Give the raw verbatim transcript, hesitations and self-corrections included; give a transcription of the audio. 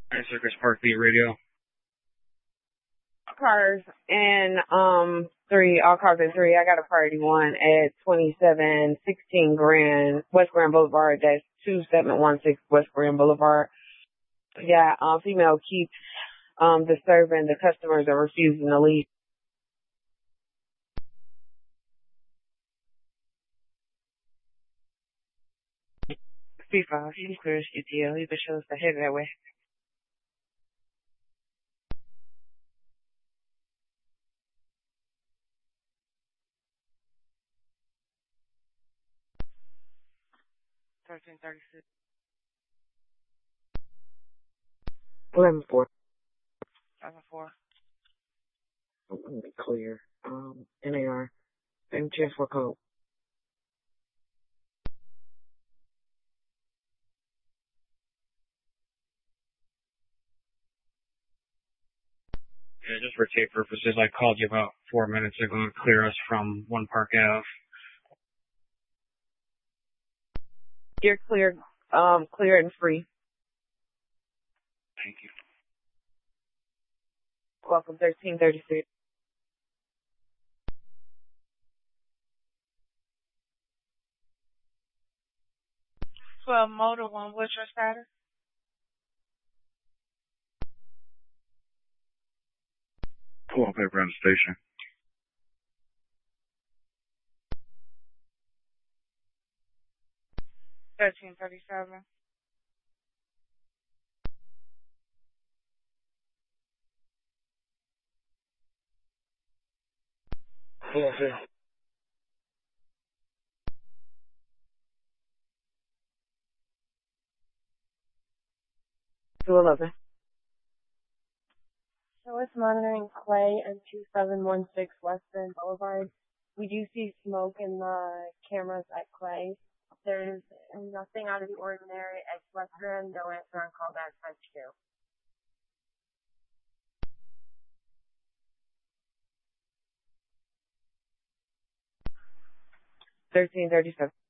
Hi, Circus Park Beat Radio. Cars in um three, all cars in three. I got a priority one at twenty-seven sixteen Grand West Grand Boulevard. That's two seven one six West Grand Boulevard. Yeah, um, female keeps um disturbing the customers and refusing to leave. C five, you clear as U T L. You can show us the head that way. Thirteen thirty six. Eleven four. Eleven four. Let me be clear. Um, N A R. And transfer code. Yeah, just for tape purposes, I called you about four minutes ago to clear us from One Park Ave. You're clear, um, clear and free. Thank you. Welcome, thirteen thirty six. twelve Motor One, what's your status? Pull up around the station. thirteen thirty-seven. Pull up here. two eleven. So it's monitoring Clay and two seven one six Western Boulevard. We do see smoke in the cameras at Clay. There's nothing out of the ordinary at Western. No answer on call back five two. thirteen thirty seven.